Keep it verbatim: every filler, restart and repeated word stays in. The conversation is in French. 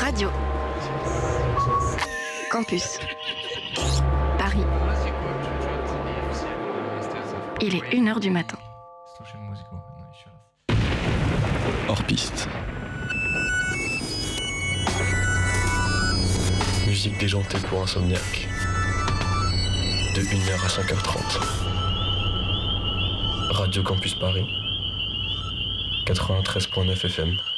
Radio Campus Paris. Il est une heure du matin. Hors piste. Musique déjantée pour insomniaque. De une heure à cinq heures trente. Radio Campus Paris. quatre-vingt-treize virgule neuf F M.